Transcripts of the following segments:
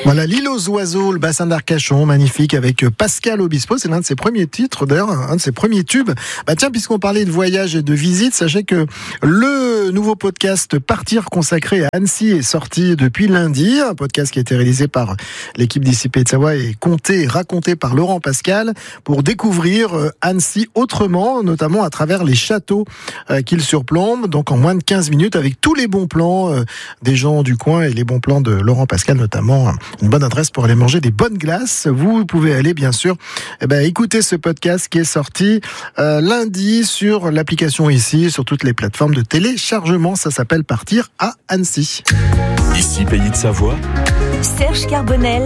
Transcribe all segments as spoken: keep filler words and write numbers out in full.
Voilà, l'île aux oiseaux, le bassin d'Arcachon, magnifique, avec Pascal Obispo. C'est l'un de ses premiers titres, d'ailleurs, un de ses premiers tubes. Bah tiens, puisqu'on parlait de voyage et de visite, sachez que le nouveau podcast Partir consacré à Annecy est sorti depuis lundi. Un podcast qui a été réalisé par l'équipe d'Ici Pays de Savoie et compté et raconté par Laurent Pascal pour découvrir Annecy autrement, notamment à travers les châteaux qu'il surplombe. Donc en moins de quinze minutes, avec tous les bons plans des gens du coin et les bons plans de Laurent Pascal, notamment une bonne adresse pour aller manger des bonnes glaces. Vous pouvez aller, bien sûr, eh ben, écouter ce podcast qui est sorti euh, lundi sur l'application Ici, sur toutes les plateformes de téléchargement. Ça s'appelle Partir à Annecy. Ici, Pays de Savoie. Serge Carbonel.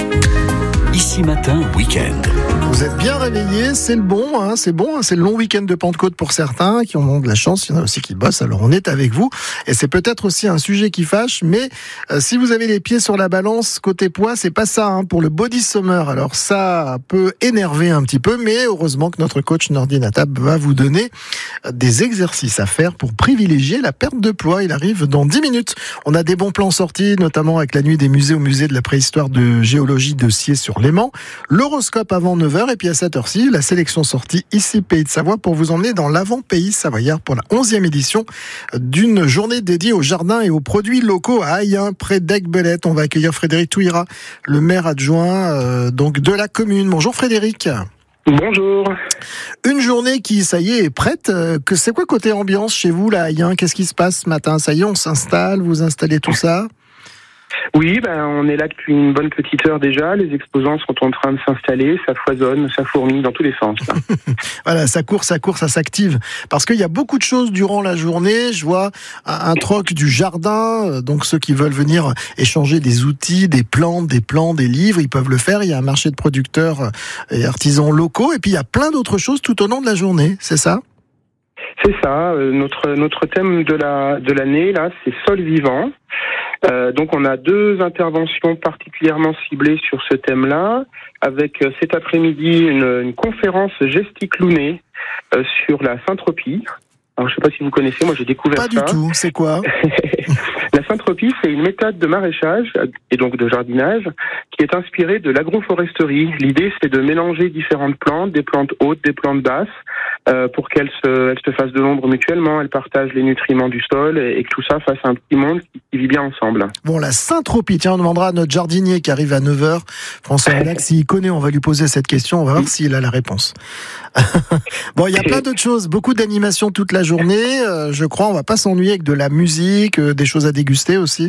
Ici Matin, week-end. Vous êtes bien réveillés, c'est le bon, hein, c'est bon, hein, c'est le long week-end de Pentecôte pour certains qui ont de la chance, il y en a aussi qui bossent, alors on est avec vous. Et c'est peut-être aussi un sujet qui fâche, mais euh, si vous avez les pieds sur la balance, côté poids, c'est pas ça, hein, pour le body summer. Alors ça peut énerver un petit peu, mais heureusement que notre coach Nordi Natab va vous donner des exercices à faire pour privilégier la perte de poids. Il arrive dans dix minutes. On a des bons plans sortis, notamment avec la nuit des musées au musée de la préhistoire de géologie de Sciez-sur-Léman. L'horoscope avant neuf heures, et puis à cette heure-ci, la sélection sortie Ici Pays de Savoie pour vous emmener dans l'avant-pays savoyard pour la onzième édition d'une journée dédiée aux jardins et aux produits locaux à Ayen, près d'Aiguebelette. On va accueillir Frédéric Touira, le maire adjoint euh, donc de la commune. Bonjour Frédéric. Bonjour. Une journée qui, ça y est, est prête. Que c'est quoi côté ambiance chez vous là à Ayen? Qu'est-ce qui se passe ce matin? Ça y est, on s'installe, vous installez tout ça? Oui, ben, on est là depuis une bonne petite heure déjà. Les exposants sont en train de s'installer. Ça foisonne, ça fourmille dans tous les sens. Voilà, ça court, ça court, ça s'active. Parce qu'il y a beaucoup de choses durant la journée. Je vois un, un troc du jardin. Donc ceux qui veulent venir échanger des outils, des plantes, des plants, des livres, ils peuvent le faire. Il y a un marché de producteurs et artisans locaux. Et puis il y a plein d'autres choses tout au long de la journée. C'est ça ? C'est ça. Euh, notre notre thème de la de l'année là, c'est sol vivant. Euh, donc on a deux interventions particulièrement ciblées sur ce thème-là, avec euh, cet après-midi une, une conférence gesticlounée euh, sur la syntropie. Alors je sais pas si vous connaissez, moi j'ai découvert ça. Pas du tout, c'est quoi? La syntropie, c'est une méthode de maraîchage et donc de jardinage qui est inspirée de l'agroforesterie. L'idée, c'est de mélanger différentes plantes, des plantes hautes, des plantes basses, euh, pour qu'elles se, elles se fassent de l'ombre mutuellement, elles partagent les nutriments du sol et, et que tout ça fasse un petit monde qui, qui vit bien ensemble. Bon, la syntropie, tiens, on demandera à notre jardinier qui arrive à neuf heures, François Adac, s'il connaît, on va lui poser cette question, on va voir s'il a la réponse. Bon, il y a plein d'autres choses, beaucoup d'animations toute la journée, euh, je crois, on va pas s'ennuyer avec de la musique, euh, des choses à déguster aussi.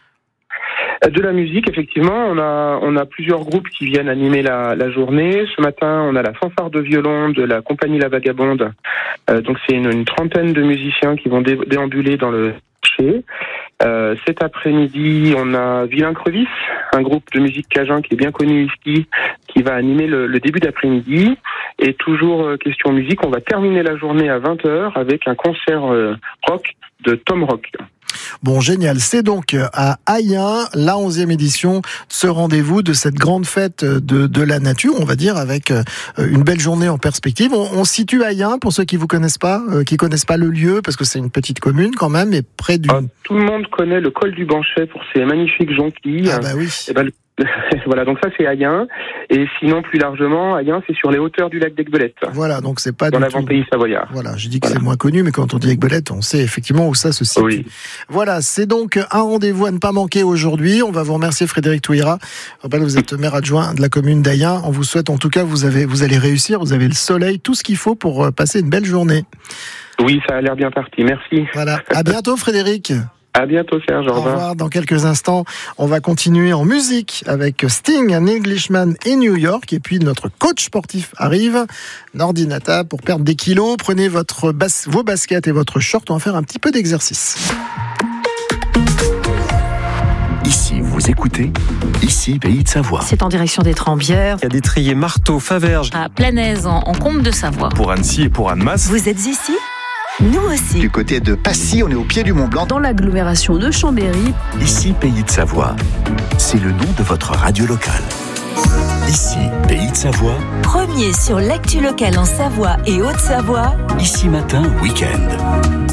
De la musique, effectivement, on a on a plusieurs groupes qui viennent animer la, la journée. Ce matin, on a la fanfare de violon de la compagnie La Vagabonde. Euh, donc c'est une, une trentaine de musiciens qui vont dé, déambuler dans le marché. Euh, cet après-midi, on a Vilain Crevis, un groupe de musique cajun qui est bien connu ici, qui va animer le, le début d'après-midi. Et toujours euh, question musique, on va terminer la journée à vingt heures avec un concert euh, rock de Tom Rock. Bon, génial. C'est donc à Ayen, la onzième édition de ce rendez-vous, de cette grande fête de, de la nature, on va dire, avec une belle journée en perspective. On, on situe Ayen, pour ceux qui vous connaissent pas, euh, qui connaissent pas le lieu, parce que c'est une petite commune quand même, et près du... Ah, tout le monde connaît le col du Banchet pour ses magnifiques jonquilles. Ah bah oui. Et ben, le... Voilà, donc ça c'est Ayen. Et sinon, plus largement, Ayen, c'est sur les hauteurs du lac d'Aiguebelette. Voilà, donc c'est pas dans du l'avant-pays tout... savoyard. Voilà, j'ai dit que voilà. c'est moins connu, mais quand on dit Aiguebelette, on sait effectivement où ça se situe. Oui. Voilà, c'est donc un rendez-vous à ne pas manquer aujourd'hui. On va vous remercier Frédéric Touira. Je rappelle, vous êtes maire adjoint de la commune d'Ayen. On vous souhaite en tout cas, vous avez, vous allez réussir, vous avez le soleil, tout ce qu'il faut pour passer une belle journée. Oui, ça a l'air bien parti, merci. Voilà, à bientôt Frédéric. À bientôt Serge, au revoir. Au revoir. Dans quelques instants, on va continuer en musique avec Sting, un Englishman in New York. Et puis notre coach sportif arrive, Nordi Natab, pour perdre des kilos. Prenez votre bas- vos baskets et votre short, on va faire un petit peu d'exercice. Ici, vous écoutez Ici, Pays de Savoie. C'est en direction des Trembières. Il y a des triers Marteau, Faverges. À Planaise, en, en Combe de Savoie. Pour Annecy et pour Annemasse. Vous êtes ici ? Nous aussi. Du côté de Passy, on est au pied du Mont Blanc. Dans l'agglomération de Chambéry. Ici, Pays de Savoie. C'est le nom de votre radio locale. Ici, Pays de Savoie. Premier sur l'actu locale en Savoie et Haute-Savoie. Ici Matin, week-end.